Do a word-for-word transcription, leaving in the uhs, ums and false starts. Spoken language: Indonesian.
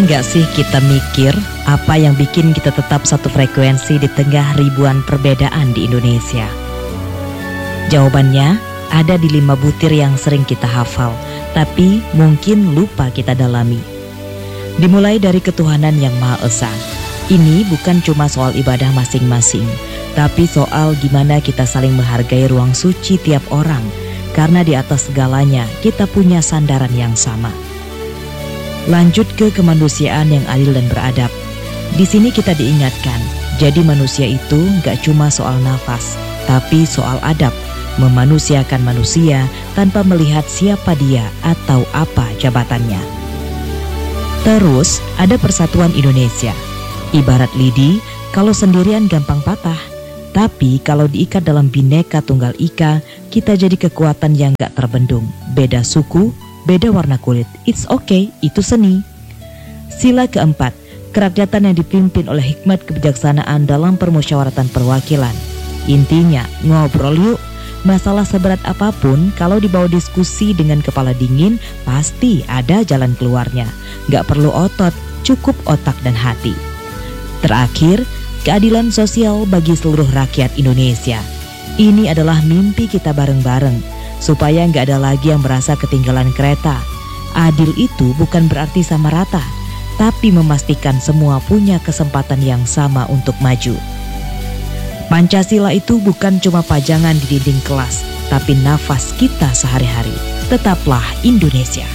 nggak sih kita mikir apa yang bikin kita tetap satu frekuensi di tengah ribuan perbedaan di Indonesia? Jawabannya ada di lima butir yang sering kita hafal, tapi mungkin lupa kita dalami. Dimulai dari ketuhanan yang Maha Esa. Ini bukan cuma soal ibadah masing-masing, tapi soal gimana kita saling menghargai ruang suci tiap orang, karena di atas segalanya kita punya sandaran yang sama. Lanjut ke kemanusiaan yang adil dan beradab. Di sini kita diingatkan, jadi manusia itu gak cuma soal nafas, tapi soal adab, memanusiakan manusia tanpa melihat siapa dia atau apa jabatannya. Terus ada persatuan Indonesia. Ibarat lidi, kalau sendirian gampang patah, tapi kalau diikat dalam Bhinneka Tunggal Ika, kita jadi kekuatan yang gak terbendung. Beda suku, beda warna kulit, it's okay, itu seni. Sila keempat, kerakyatan yang dipimpin oleh hikmat kebijaksanaan dalam permusyawaratan perwakilan. Intinya, ngobrol yuk. Masalah seberat apapun, kalau dibawa diskusi dengan kepala dingin, pasti ada jalan keluarnya. Gak perlu otot, cukup otak dan hati. Terakhir, keadilan sosial bagi seluruh rakyat Indonesia. Ini adalah mimpi kita bareng-bareng, supaya nggak ada lagi yang merasa ketinggalan kereta. Adil itu bukan berarti sama rata, tapi memastikan semua punya kesempatan yang sama untuk maju. Pancasila itu bukan cuma pajangan di dinding kelas, tapi nafas kita sehari-hari. Tetaplah Indonesia.